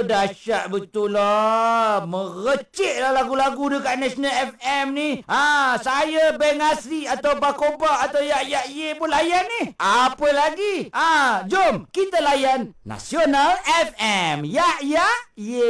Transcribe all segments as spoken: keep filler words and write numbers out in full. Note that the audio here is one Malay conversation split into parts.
dahsyat betul lah. Merecik lah lagu-lagu dekat National F M ni. Ha, saya Beng Asri atau Bakoba atau Yak Yak Ye pun layan ni. Apa lagi? Ha, jom kita layan Nasional F M. Yak Yak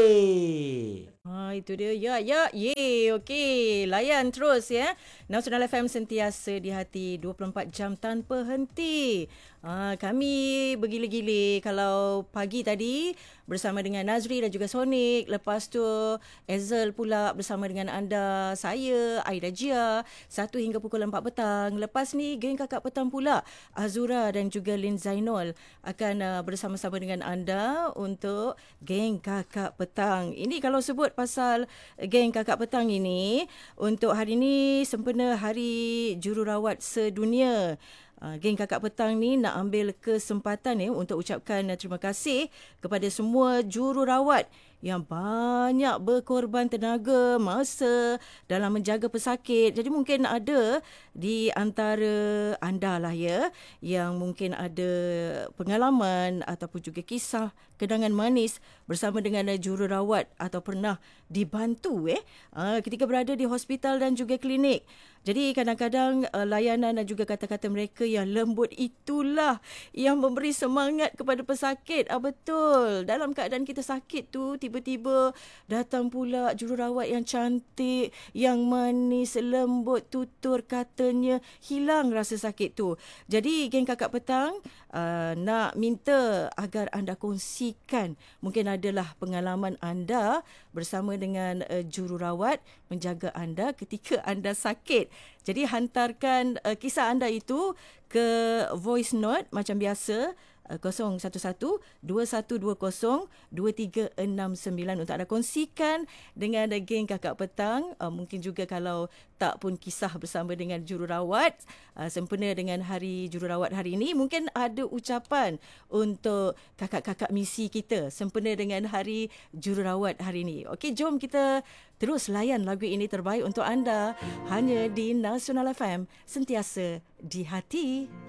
Ye. Ha, itu dia. Ya, ya, ye. Okey, layan terus ya. Nasional F M sentiasa di hati dua puluh empat jam tanpa henti. Ha, kami bergila-gila kalau pagi tadi bersama dengan Nazri dan juga Sonic. Lepas tu Ezel pula bersama dengan anda, saya, Aida Jia, satu hingga pukul empat petang. Lepas ni geng kakak petang pula, Azura dan juga Lin Zainul akan uh, bersama-sama dengan anda untuk geng kakak petang. Ini kalau sebut pasal geng kakak petang ini, untuk hari ini sempena Hari Jururawat Sedunia. Uh, geng kakak petang ni nak ambil kesempatan ya untuk ucapkan uh, terima kasih kepada semua jururawat yang banyak berkorban tenaga, masa dalam menjaga pesakit. Jadi mungkin ada di antara anda lah ya yang mungkin ada pengalaman ataupun juga kisah kenangan manis bersama dengan jururawat atau pernah dibantu eh uh, ketika berada di hospital dan juga klinik. Jadi kadang-kadang uh, layanan dan juga kata-kata mereka yang lembut itulah yang memberi semangat kepada pesakit. Ah, betul. Dalam keadaan kita sakit tu, tiba-tiba datang pula jururawat yang cantik, yang manis, lembut, tutur katanya, hilang rasa sakit tu. Jadi geng kakak petang uh, nak minta agar anda kongsikan. Mungkin adalah pengalaman anda bersama dengan uh, jururawat menjaga anda ketika anda sakit. Jadi hantarkan uh, kisah anda itu ke voice note macam biasa, kosong satu satu dua satu dua kosong dua tiga enam sembilan untuk anda kongsikan dengan geng kakak petang. Uh, mungkin juga kalau tak pun kisah bersama dengan jururawat uh, sempena dengan Hari Jururawat hari ini, mungkin ada ucapan untuk kakak-kakak misi kita sempena dengan Hari Jururawat hari ini. Okey, jom kita terus layan lagu ini terbaik untuk anda hanya di Nasional F M, sentiasa di hati.